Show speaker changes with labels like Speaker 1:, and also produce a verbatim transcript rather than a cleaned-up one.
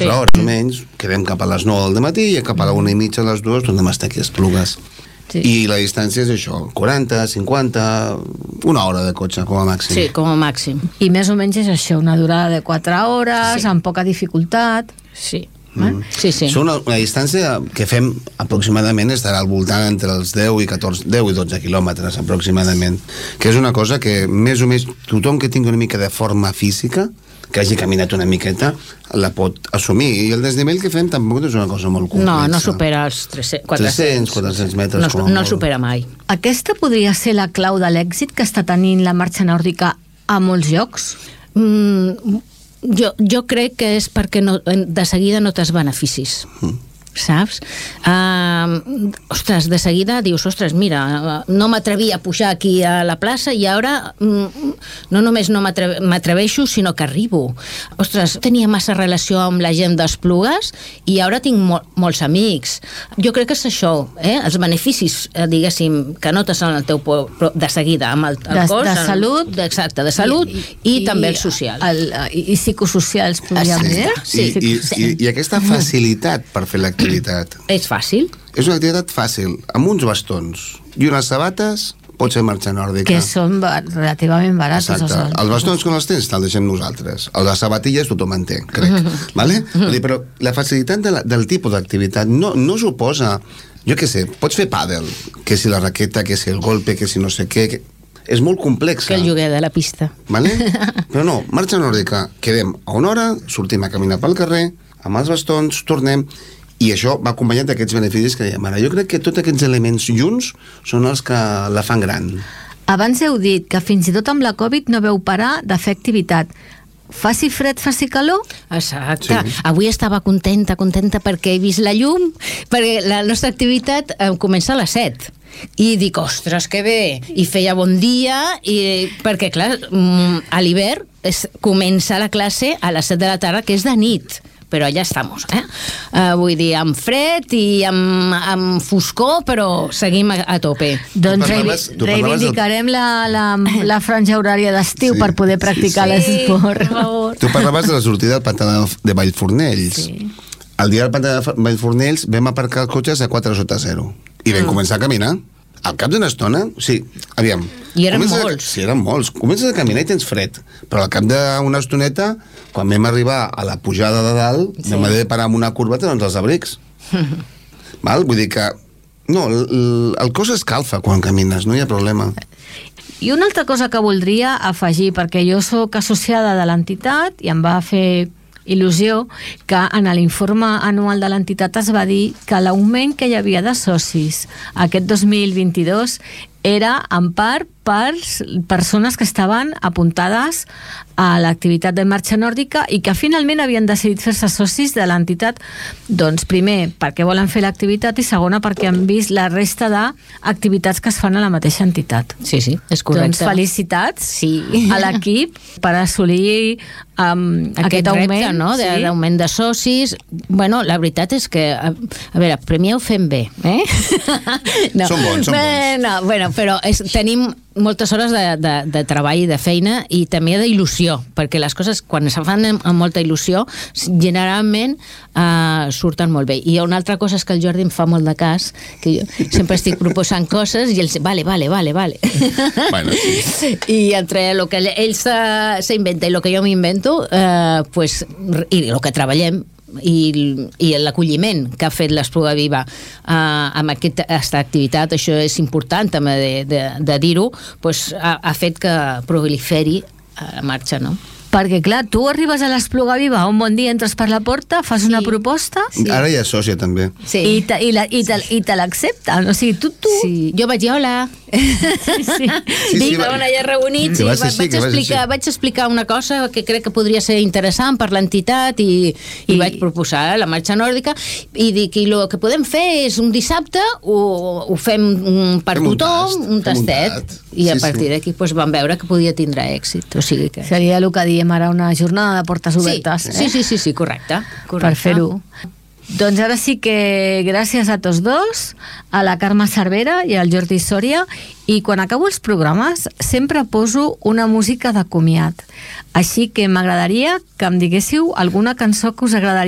Speaker 1: quatre sí. hores o menys, quedem cap a les nou del matí i cap a la una i mitja a les dues tornem a estar aquí a Esplugues. Sí. I la distància és això, quaranta, cinquanta, una hora de cotxe com a màxim.
Speaker 2: Sí, com a màxim.
Speaker 3: I més o menys és això, una durada de quatre hores, sí. amb poca dificultat.
Speaker 2: Sí. Mm. Sí, sí.
Speaker 1: És una, una distància que fem aproximadament estarà al voltant entre els deu i catorze, deu i dotze quilòmetres aproximadament, que és una cosa que més o més tothom que tingui una mica de forma física, que hagi caminat una miqueta, la pot assumir. I el desnivell que fem tampoc és una cosa molt complexa.
Speaker 2: No, no supera els tres-cents, quatre-cents,
Speaker 1: quatre-cents metres.
Speaker 2: No, no supera mai.
Speaker 3: Aquesta podria ser la clau de l'èxit que està tenint la marxa nòrdica a molts llocs?
Speaker 2: Mm, jo, jo crec que és perquè no, de seguida no tens beneficis. Mm. Saps? Uh, ostres, de seguida dius, ostres, mira, no m'atrevia a pujar aquí a la plaça i ara mm, no només no m'atreveixo, sinó que arribo. Ostres, tenia massa relació amb la gent d'Esplugues i ara tinc mol, molts amics. Jo crec que és això, eh? Els beneficis, eh, diguéssim, que notes en el teu poble de seguida, amb el, el
Speaker 3: de,
Speaker 2: cos...
Speaker 3: De salut.
Speaker 2: De, exacte, de salut i, i, i també el social.
Speaker 3: El, i, i psicosocials, podríem dir.
Speaker 1: Sí, i, i, i, i aquesta facilitat per fer l'activitat activitat.
Speaker 2: És fàcil.
Speaker 1: És una activitat fàcil, amb uns bastons i unes sabates, pot ser marxa nòrdica.
Speaker 3: Que són relativament barates.
Speaker 1: Exacte. Els bastons quan els tens te'ls deixem nosaltres. El de sabatilles tothom en té, crec. Vale? Vull dir, però la facilitat de la, del tipus d'activitat no, no suposa... Jo què sé, pots fer pàdel, que si la raqueta, que si el golpe, que si no sé què... Que... És molt complexa.
Speaker 2: Que el lloguer de la pista.
Speaker 1: Vale? Però no, marxa nòrdica, quedem a una hora, sortim a caminar pel carrer, amb els bastons, tornem... I això va acompanyat d'aquests beneficis que dèiem ara. Jo crec que tots aquests elements junts són els que la fan gran.
Speaker 3: Abans heu dit que fins i tot amb la Covid no veu parar de fer activitat. Faci fred, faci calor?
Speaker 2: Exacte. Sí. Avui estava contenta, contenta perquè he vist la llum, perquè la nostra activitat eh, comença a les set. I dic, ostres, que bé! I feia bon dia, i... perquè, clar, a l'hivern es... comença la classe a les set de la tarda, que és de nit. Però allà estem, eh? Uh, vull dir, amb fred i amb, amb foscor, però seguim a, a tope.
Speaker 3: Doncs parlaves, reivindicarem del... la, la, la franja horària d'estiu sí, per poder practicar sí, sí. l'esport.
Speaker 1: Tu parlaves de la sortida del pantà de Vallfornells. Sí. El dia del pantà de Vallfornells vam aparcar els cotxes a quatre sota zero i vam mm. començar a caminar. Al cap d'una estona, sí, aviam.
Speaker 2: I eren
Speaker 1: comences
Speaker 2: molts.
Speaker 1: A, sí, eren molts. Comences a caminar i tens fred, però al cap d'una estoneta, quan vam arribar a la pujada de dalt, sí. vam haver de parar amb una curva i treure'ns els abrics. Val? Vull dir que... No, el, el cos escalfa quan camines, no hi ha problema.
Speaker 3: I una altra cosa que voldria afegir, perquè jo sóc associada de l'entitat i em va fer il·lusió que en l'informe anual de l'entitat es va dir que l'augment que hi havia de socis aquest dos mil vint-i-dos era en part per persones que estaven apuntades a l'activitat de marxa nòrdica i que finalment havien decidit fer-se socis de l'entitat, doncs primer perquè volen fer l'activitat i segona perquè han vist la resta d'activitats que es fan a la mateixa entitat.
Speaker 2: Sí, sí, és correcte.
Speaker 3: Doncs felicitats
Speaker 2: sí.
Speaker 3: a l'equip per assolir um, aquest,
Speaker 2: aquest
Speaker 3: augment.
Speaker 2: repte, no? De,
Speaker 3: sí.
Speaker 2: D'augment de socis. Bueno, la veritat és que, a, a veure, primer ho fem bé, eh?
Speaker 1: No. Són bons, són bons.
Speaker 2: No, bueno, però és, tenim moltes hores de, de, de treball i de feina i també d'il·lusió, perquè les coses quan se fan amb, amb molta il·lusió generalment uh, surten molt bé. I una altra cosa és que el Jordi em fa molt de cas, que jo sempre estic proposant coses i ell diu, vale, vale, vale, vale.
Speaker 1: Bueno, sí.
Speaker 2: I entre el que ell s'inventa i el que jo m'invento, uh, pues, i el que treballem, i, i l'acolliment que ha fet l'Espluga Viva eh, amb aquesta activitat, això és important també de, de, de dir-ho, pues, ha, ha fet que proliferi la marxa, no?
Speaker 3: Perquè, clar, tu arribes a l'Espluga Viva, un bon dia entres per la porta, fas sí. una proposta...
Speaker 1: Sí. Ara hi ha sòcia, també.
Speaker 3: Sí. I, te, i, la, i, te, i te l'accepten. O sigui, tu... tu...
Speaker 2: Sí. Jo vaig dir, hola. Sí, sí.
Speaker 1: Sí, sí,
Speaker 2: estaven allà reunits i va,
Speaker 1: sí,
Speaker 2: vaig, explicar, vaig explicar una cosa que crec que podria ser interessant per l'entitat i, i, I vaig proposar la marxa nòrdica i dic, i el que podem fer és un dissabte ho, ho fem per fem tothom, un, tast, un tastet, un tast. I a sí, partir d'aquí pues, vam veure que podia tindre èxit. O sigui que...
Speaker 3: Seria el que diem ara una jornada de portes obertes.
Speaker 2: Sí, eh? sí, sí, sí, sí, correcte, correcte.
Speaker 3: Per fer-ho. Doncs ara sí que gràcies a tots dos, a la Carme Cervera i al Jordi Sòria, i quan acabo els programes sempre poso una música de comiat. Així que m'agradaria que em diguéssiu alguna cançó que us agradaria